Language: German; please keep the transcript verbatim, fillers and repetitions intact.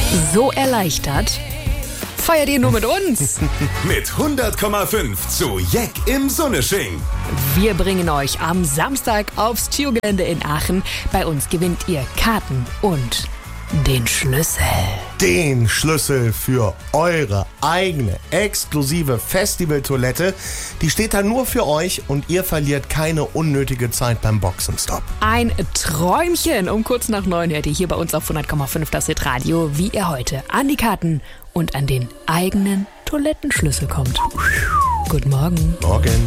So erleichtert? Feiert ihr nur mit uns? Mit hundert Komma fünf zu Jeck im Sonnesching. Wir bringen euch am Samstag aufs Tiergelände in Aachen. Bei uns gewinnt ihr Karten und den Schlüssel. Den Schlüssel für eure eigene exklusive Festivaltoilette. Die steht da nur für euch und ihr verliert keine unnötige Zeit beim Boxenstopp. Ein Träumchen. Um kurz nach neun hört ihr hier bei uns auf hundert Komma fünf das Hitradio, wie ihr heute an die Karten und an den eigenen Toilettenschlüssel kommt. Guten Morgen. Morgen.